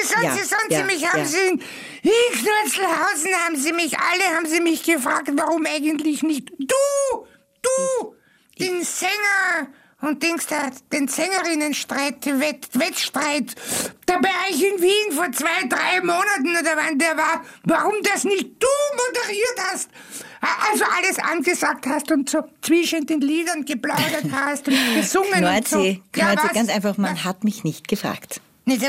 mich haben sie in Knörzelhausen haben sie mich gefragt, warum eigentlich nicht du, den Sänger und den Wettstreit, da war ich in Wien vor 2-3 Monaten oder wann der war, warum das nicht du moderiert hast. Also alles angesagt hast und so zwischen den Liedern geplaudert hast und gesungen Knorzi, und so. Knorzi, ganz einfach, man hat mich nicht gefragt. Bitte.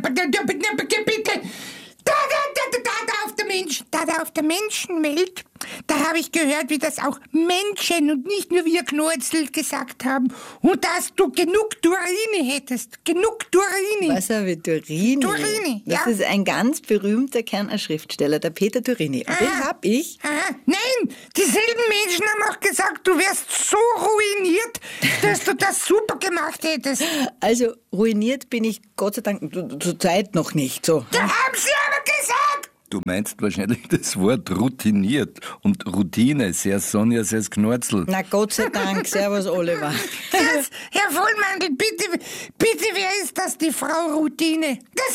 Da auf der Menschenwelt, da habe ich gehört, wie das auch Menschen und nicht nur wir Knorzel gesagt haben. Und dass du genug Turini hättest. Genug Turini. Was habe ich? Turini? Turini, ja. Das ist ein ganz berühmter Kerner Schriftsteller, der Peter Turini. Und den habe ich. Nein, dieselben Menschen haben auch gesagt, du wärst so ruiniert, dass du das super gemacht hättest. Also ruiniert bin ich Gott sei Dank zur Zeit noch nicht. So. Da haben sie aber gesagt. Du meinst wahrscheinlich das Wort routiniert und Routine, sehr Sonja, sehr Knorzel. Na Gott sei Dank, servus Oliver. Herr Vollmandl, bitte, wer ist das, die Frau Routine? Das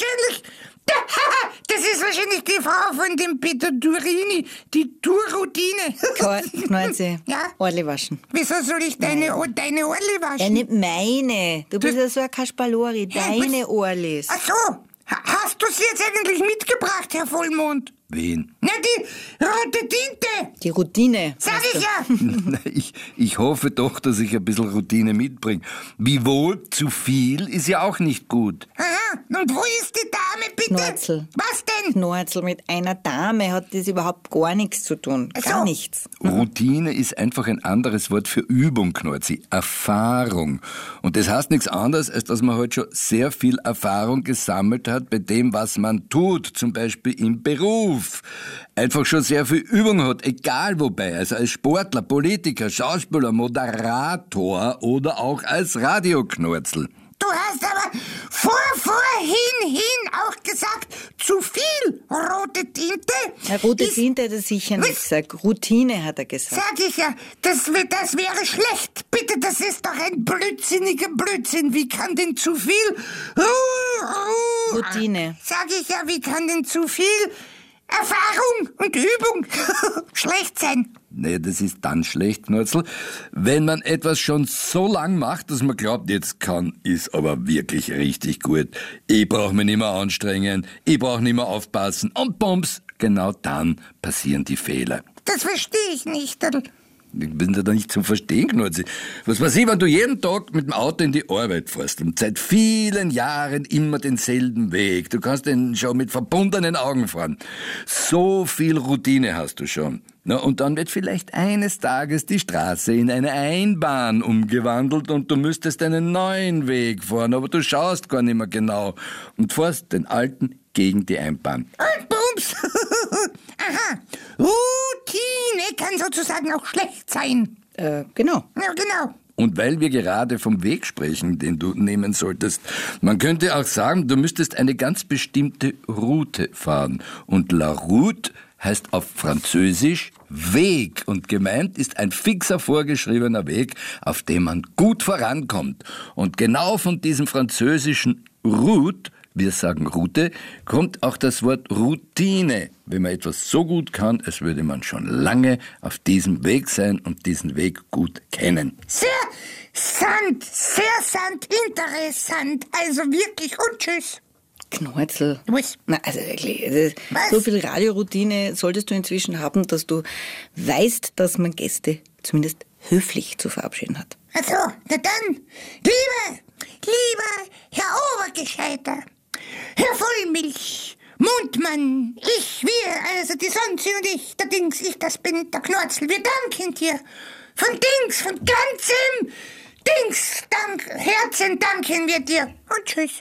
ist wahrscheinlich die Frau von dem Peter Turini, die Tourroutine. Knorzi, Ja? Ohrli waschen. Wieso soll ich deine Ohrli waschen? Ja, nicht meine. Du bist ja so ein Kasperlori, deine Ohrlis. Ach so, hast du sie jetzt eigentlich mitgebracht, Herr Vollmond? Wen? Na, die rote Tinte. Die Routine. Sag ich ja. Ich hoffe doch, dass ich ein bisschen Routine mitbringe. Wiewohl, zu viel ist ja auch nicht gut. Aha, und wo ist die Dame, bitte? Knorzel. Was denn? Knorzel, mit einer Dame hat das überhaupt gar nichts zu tun. Ach so. Gar nichts. Routine ist einfach ein anderes Wort für Übung, Knorzi. Erfahrung. Und das heißt nichts anderes, als dass man heute schon sehr viel Erfahrung gesammelt hat bei dem, was man tut. Zum Beispiel im Beruf. Einfach schon sehr viel Übung hat, egal wobei. Also als Sportler, Politiker, Schauspieler, Moderator oder auch als Radioknorzel. Du hast aber vorhin auch gesagt, zu viel rote Tinte. Ja, rote Tinte hat er sicher nicht gesagt. Routine hat er gesagt. Sag ich ja, das wäre schlecht. Bitte, das ist doch ein blödsinniger Blödsinn. Wie kann denn zu viel Routine. Sag ich ja, wie kann denn zu viel Erfahrung und Übung schlecht sein? Nee, das ist dann schlecht, Knorzel, wenn man etwas schon so lang macht, dass man glaubt, jetzt kann ich's aber wirklich richtig gut. Ich brauche mich nicht mehr anstrengen, ich brauche nicht mehr aufpassen und bums, genau dann passieren die Fehler. Das verstehe ich nicht. Ich bin da nicht zum Verstehen, Knorzi. Was weiß ich, wenn du jeden Tag mit dem Auto in die Arbeit fährst und seit vielen Jahren immer denselben Weg. Du kannst den schon mit verbundenen Augen fahren. So viel Routine hast du schon. Na, und dann wird vielleicht eines Tages die Straße in eine Einbahn umgewandelt und du müsstest einen neuen Weg fahren, aber du schaust gar nicht mehr genau und fährst den alten gegen die Einbahn. Und bums. Aha. Routine kann sozusagen auch schlecht sein. Genau. Ja, genau. Und weil wir gerade vom Weg sprechen, den du nehmen solltest, man könnte auch sagen, du müsstest eine ganz bestimmte Route fahren. Und la route heißt auf Französisch Weg. Und gemeint ist ein fixer, vorgeschriebener Weg, auf dem man gut vorankommt. Und genau von diesem französischen Route, wir sagen Route, kommt auch das Wort Routine. Wenn man etwas so gut kann, als würde man schon lange auf diesem Weg sein und diesen Weg gut kennen. Sehr interessant. Also wirklich und tschüss. Knorzel. Was? Na, also wirklich, Was? so viel Radioroutine solltest du inzwischen haben, dass du weißt, dass man Gäste zumindest höflich zu verabschieden hat. Also, na dann, lieber Herr Obergescheiter, Herr Vollmilch, Mundmann, wir, also die Sonsi und ich, der Dings, das bin der Knorzel, wir danken dir. Von ganzem Herzen danken wir dir. Und tschüss.